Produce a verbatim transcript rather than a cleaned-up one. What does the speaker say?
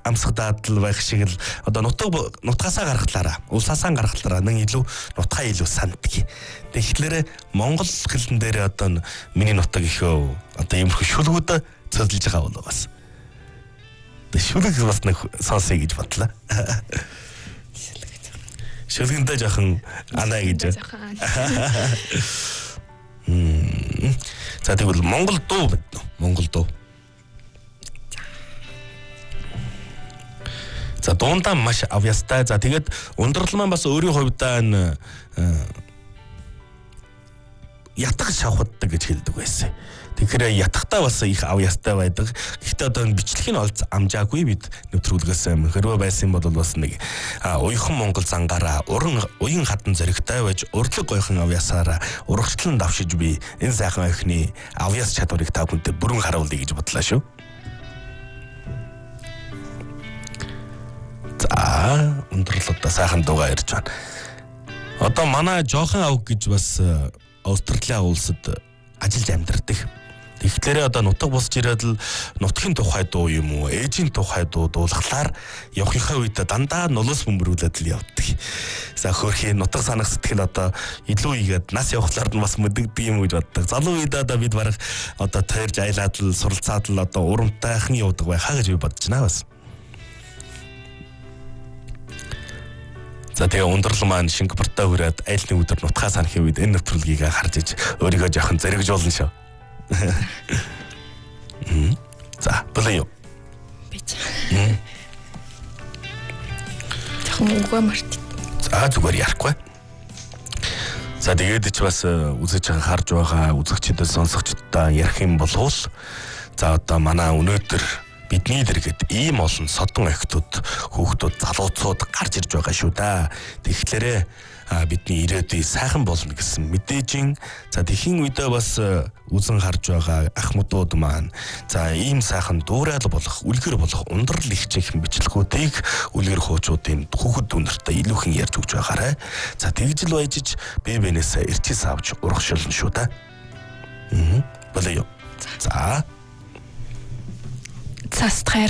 амсах дадал байх шиг л одоо нутаг нутгаасаа гаргахлаараа улсаасаа гаргахлаараа нэг илүү нутгаа илүү санддаг. Тэгэхээр Монгол хэлэн дээр одоо миний нутаг ихөө одоо иймэрхүү шүлгүүд цэцэлж байгаа бол бас. Шүлэг бас нэг сонсъё гэж бодлоо. Шүлгэндээ жоохон анаа гэж. За тэгвэл Монгол дуу байна. Монгол дуу. За дундаа маш авьяастай. За тэгээд ундрал маань бас өөрийн хувьдаа энэ ятгах шавхаддаг гэж хэлдэг байсан. Тэгэхээр ятгахтаа бас их авьяастай байдаг. Гэхдээ одоо бичлэгийг нь олж амжаагүй бид нэвтрүүлгээс хэрвээ байсан бол бас нэг уяхан Монгол зангаараа уран уян хатан зоригтой байж урдлаг гойхон авьяасаараа урагшлан давшиж би энэ сайхан охины авьяас чадварыг та бүхэнд бүрэн харуулъя гэж бодлоо шүү. За өндөрлөдөө сайхан дуугаа ярьж байна. Одоо манай жоохон авг гэж бас Австралийн улсад ажиллаж амьдардаг. Тэгэхээр одоо нутаг босч ирээд л нутгийн тухай дуу юм уу, ээжийн тухай дуу дуулахлаар явахынхаа үед дандаа нулус бөмбөрүүлээд л явдаг. За хөөрхий нутаг санах сэтгэл одоо илүү игээд нас явахлаар нь бас мэддэг юм гэж боддог. Залуу үед одоо бид барах одоо тойрж айлаад л суралцаад л одоо урамтайхан явдаг байхаа гэж би бодож байна бас. За тэгээ ундрал маань Шингапуртаа хүрээд аль нэг өдөр нутгаа санахын үед энэ нэвтрүүлгийг харж иж өөрийгөө жоохон зэрэгжүүлнэ шүү. За болоо юу? Бич. Жоохон үгүй март. За зүгээр ярихгүй. За тэгээд ч бас үзэж байгаа харж байгаа үзэгчдэд сонсогчдод ярих юм болвол за одоо манай өнөөдөр бидний дэргэд ийм олон содон охтууд хүүхдүүд залууцууд гарч ирж байгаа шүү да. Тэгэхээр бидний ирээдүй сайхан болно гэсэн мэдээжин за тэхийн үедээ бас үзэн харж байгаа ах модууд маань за ийм сайхан дуурал болох үлгэр болох ундрал их чихэн бичлэгүүдийг үлгэр хуучуудын хүүхэд дүнэртэй илүүхэн ярьж өгч байгаарай. За тэгж л баяжиж бэ бэнээсээ ирчээс авч урагшилна шүү да. Аа болоо юу. За. Ça serait